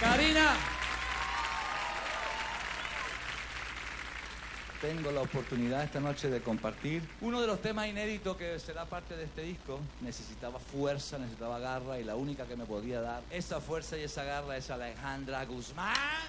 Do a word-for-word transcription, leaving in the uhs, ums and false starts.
Karina. Tengo la oportunidad esta noche de compartir uno de los temas inéditos que será parte de este disco. Necesitaba fuerza, necesitaba garra y la única que me podía dar esa fuerza y esa garra es Alejandra Guzmán.